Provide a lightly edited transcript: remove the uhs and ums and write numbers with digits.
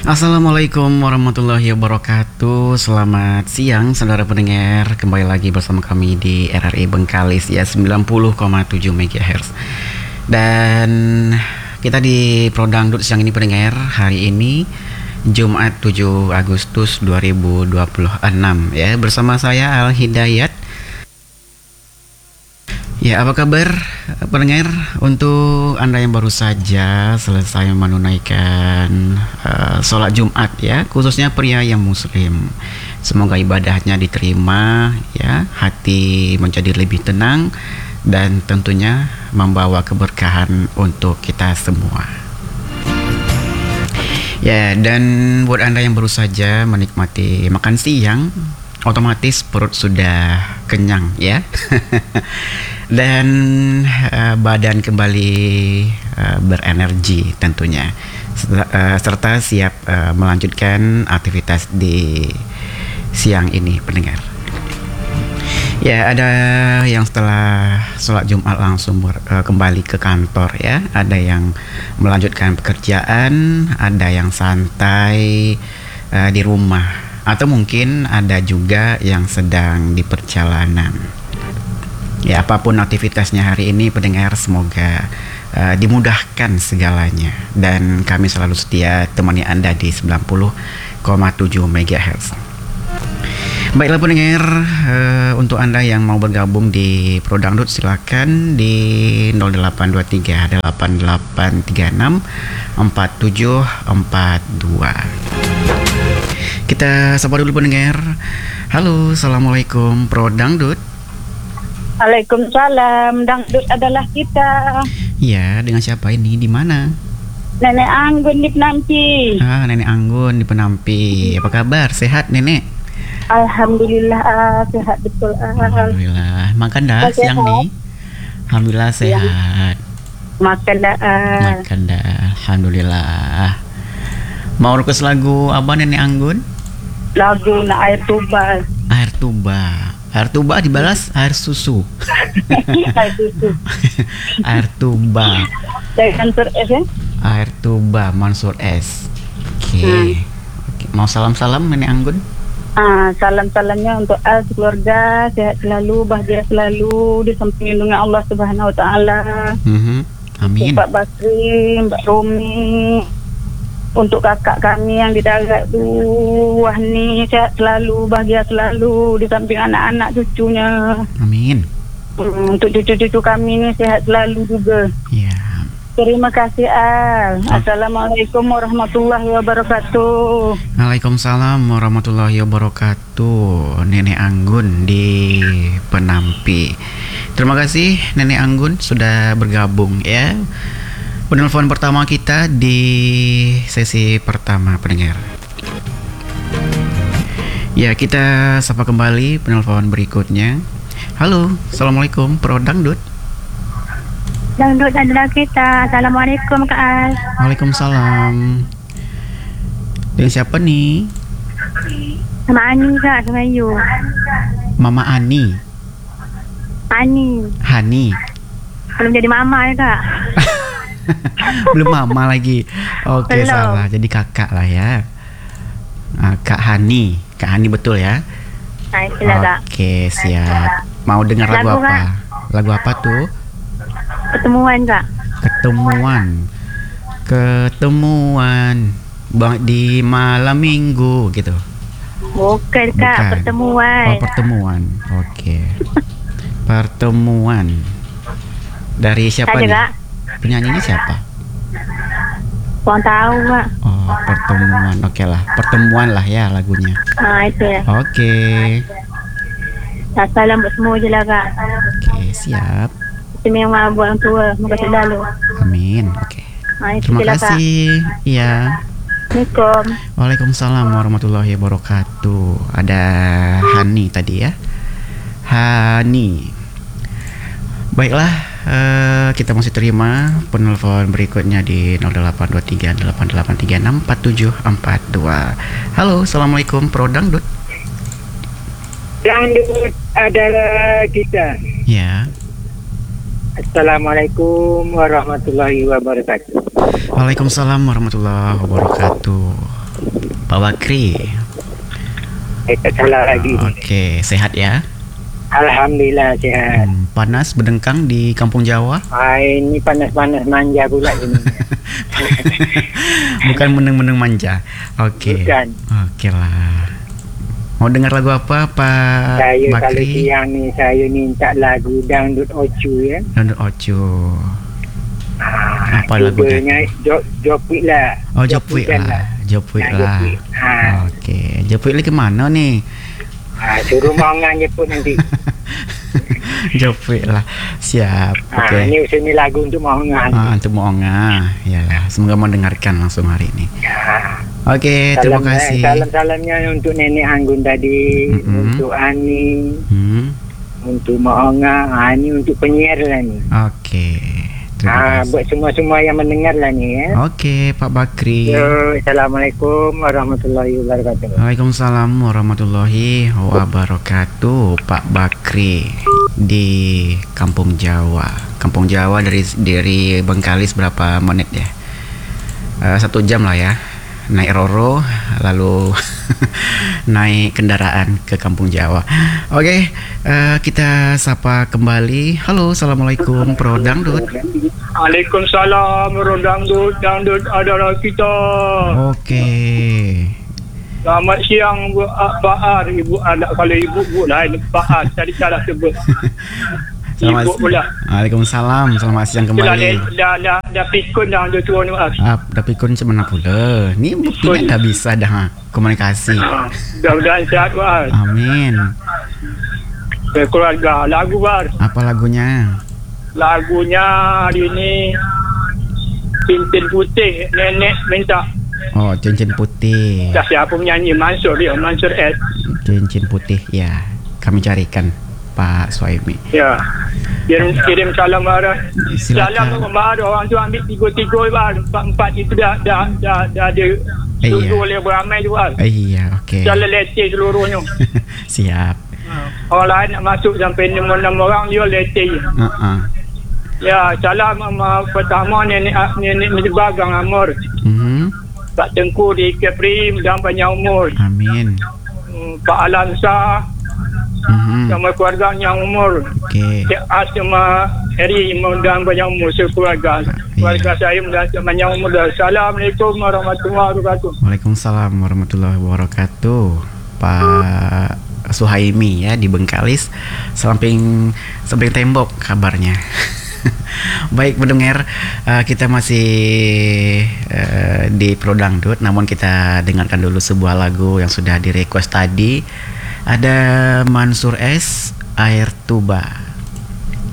Assalamualaikum warahmatullahi wabarakatuh. Selamat siang saudara pendengar. Kembali lagi bersama kami di RRI Bengkalis ya 90,7 MHz. Dan kita di Prodangdut siang ini pendengar. Hari ini Jumat 7 Agustus 2026 ya, bersama saya Al Hidayat. Ya, apa kabar pendengar? Untuk Anda yang baru saja selesai menunaikan sholat Jumat ya, khususnya pria yang muslim, semoga ibadahnya diterima ya, hati menjadi lebih tenang dan tentunya membawa keberkahan untuk kita semua. Ya, dan buat Anda yang baru saja menikmati makan siang, otomatis perut sudah kenyang ya. Dan badan kembali berenergi tentunya, serta siap melanjutkan aktivitas di siang ini pendengar. Ya, ada yang setelah sholat Jumat langsung kembali ke kantor ya, ada yang melanjutkan pekerjaan, ada yang santai di rumah, atau mungkin ada juga yang sedang di perjalanan. Ya, apapun aktivitasnya hari ini pendengar, semoga dimudahkan segalanya, dan kami selalu setia temani Anda di 90,7 MHz. Baiklah pendengar, untuk Anda yang mau bergabung di Prodangdut silakan di 0823 8836 4742. Kita sapa dulu pendengar. Halo, assalamualaikum Prodangdut. Waalaikumsalam, dangdut adalah kita. Ya, dengan siapa ini? Di mana? Nenek Anggun di Penampi. Nenek Anggun di Penampi. Apa kabar? Sehat, Nenek? Alhamdulillah, sehat betul. Alhamdulillah. Makan dah siang nih? Alhamdulillah sehat. Makan dah. Makan dah. Alhamdulillah. Mau request lagu apa Nenek Anggun? Lagu nak air tuba. Air tuba. Air tuba dibalas air susu. Air susu. Air tuba. Dari Mansur S ya? Air tuba Mansur S. Oke. Mau salam-salam Nenek Anggun? Salam-salamnya untuk keluarga, sehat selalu, bahagia selalu, di samping lindungan Allah Subhanahu Wa Taala. Amin. Pak Basri, Mbak Romi, untuk kakak kami yang di darat tu, Wahni, sehat selalu, bahagia selalu, di samping anak-anak cucunya. Amin. Untuk cucu-cucu kami ni sehat selalu juga. Ya. Terima kasih Al. Assalamualaikum warahmatullahi wabarakatuh. Waalaikumsalam warahmatullahi wabarakatuh. Nenek Anggun di Penampi. Terima kasih Nenek Anggun sudah bergabung ya. Penelpon pertama kita di sesi pertama pendengar. Ya, kita sapa kembali penelpon berikutnya. Halo, assalamualaikum Prodangdut. Dangdut adalah kita. Assalamualaikum Kak Al. Waalaikumsalam. Dengan siapa nih? Sama Ani Kak, sama you. Mama Ani. Ani. Hani. Belum jadi mama ya Kak. Belum mama lagi. Oke, belum. salah. Jadi kakak lah ya. Kak Hani. Kak Hani betul ya? Nah, itulah Kak. Oke, siap. Mau dengar lagu Lagu, apa? Kak. Lagu apa tuh? Ketemuan Kak. Ketemuan di malam minggu gitu. Bukan Kak, Bukan. pertemuan. Oh, pertemuan. Oke. Pertemuan. Dari siapa Ada nih? Kak. Penyanyinya siapa? Kurang tahu Kak. Oh, pertemuan. Oke lah, pertemuan lah ya lagunya. Nah itu ya. Oke. Salam buat semua je lah Kak. Oke, siap. Istimewa buat orang tua. Moga selalu. Amin. Oke. Nah itu Terima je lah Kak. kasih. Iya. Assalamualaikum. Waalaikumsalam warahmatullahi wabarakatuh. Ada Hani tadi ya. Hani. Baiklah, kita masih terima penelpon berikutnya di 0823 8836 4742. Halo, assalamualaikum Prodangdut. Dangdut adalah kita. Ya. Assalamualaikum warahmatullahi wabarakatuh. Waalaikumsalam warahmatullahi wabarakatuh. Pak Bakri. Tak salah lagi. Okey, sehat ya? Alhamdulillah sihat. Panas berdengkang di Kampung Jawa? Ini panas-panas manja pula ini. Bukan meneng-meneng manja. Okey. Bukan. Okey lah. Mau dengar lagu apa, Pak Saya kalau Bakri? siang ni saya minta lagu dangdut Ocu ya. Dangdut Ocu. Apa lagunya? Jopuit lah. Oh, Jopuit lah. Jopuit lah. Okey. Jopuit lagi mana ni? Suruh Mongan jemput nanti. Jopuit lah. Siap. Okey. Ini usul ni lagu untuk Mongan. Untuk Moonga. Yalah, semoga mendengarkan langsung hari ini. Okey, terima kasih. Salam-salamnya untuk Nenek Anggun tadi, untuk Ani, untuk Monga, Ani untuk penyiar lah ni. Okey. Terima kasih. Buat semua-semua yang mendengar lah ni ya. Okey, Pak Bakri. Assalamualaikum warahmatullahi wabarakatuh. Waalaikumsalam warahmatullahi wabarakatuh. Pak Bakri di Kampung Jawa. Kampung Jawa dari Bengkalis berapa menit ya? 1 jam lah ya. Naik Roro lalu naik kendaraan ke Kampung Jawa. Okey, kita sapa kembali. Halo, assalamualaikum Pro Dangdut. Waalaikumsalam Pro Dangdut adalah kita. Okey. Selamat siang Pak Ar, Ibu anak kalau ibu lain Pak Ar tadi salah sebut. Selamat Ibu pula. Waalaikumsalam. Selamat siang kembali. Dah pikun dah dia tua ni Ar. Dah pikun macam mana pula? Ni buktinya dah bisa dah komunikasi. Mudah-mudahan sihat Ar. Amin. Keluarga lagu Ar. Apa lagunya? Lagunya hari ni Cincin Putih, nenek minta. Oh, Cincin Putih. Dah siapa menyanyi? Mansur S. Cincin Putih, ya. Kami carikan Pak Suhaimi. Ya. Kirim salam Ar. Salam Silakan. Ar, orang tu ambil 3 Ar. 4 itu dah ada dulu oleh beramai tu Ar. Iya, okey. Jalan leceh seluruhnya. Siap. Orang lain nak masuk sampai 6 orang dia leceh. Ya, salam pertama nenek Bagang Amor. Pak Tengku di Keprim dan panjang umur. Amin. Pak Alansa sama keluarganya umur. Okey. Cik As sama Eri dan panjang umur sekeluarga. Keluarga saya dan panjang umur. Assalamualaikum warahmatullahi wabarakatuh. Waalaikumsalam warahmatullahi wabarakatuh. Pak Suhaimi ya di Bengkalis, samping tembok kabarnya. Baik pendengar, kita masih di Pro Dangdut, namun kita dengarkan dulu sebuah lagu yang sudah di request tadi. Ada Mansur S, Air Tuba.